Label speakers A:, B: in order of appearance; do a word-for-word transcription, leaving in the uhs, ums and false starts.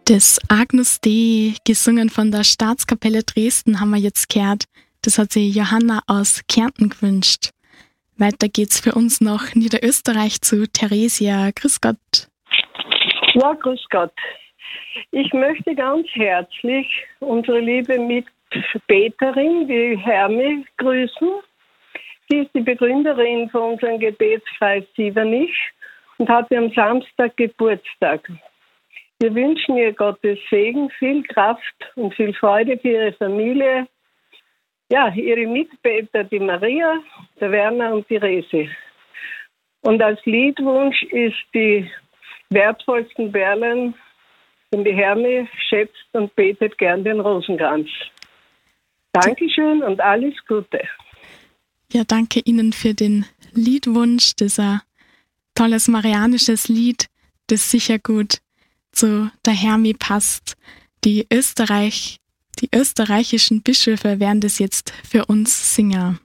A: Das Agnus Dei, gesungen von der Staatskapelle Dresden, haben wir jetzt gehört. Das hat sich Johanna aus Kärnten gewünscht. Weiter geht's für uns nach Niederösterreich zu Theresia. Grüß Gott.
B: Ja, grüß Gott. Ich möchte ganz herzlich unsere liebe Mitbeterin, die Hermi, grüßen. Sie ist die Begründerin von unserem Gebetskreis Sievernich und hatte am Samstag Geburtstag. Wir wünschen ihr Gottes Segen, viel Kraft und viel Freude für ihre Familie. Ja, ihre Mitbeter, die Maria, der Werner und die Resi. Und als Liedwunsch ist die wertvollsten Perlen, denn die Hermi schätzt und betet gern den Rosenkranz. Dankeschön und alles Gute.
A: Ja, danke Ihnen für den Liedwunsch. Das ist ein tolles marianisches Lied, das sicher gut zu der Hermi passt. Die Österreich, die österreichischen Bischöfe werden das jetzt für uns singen.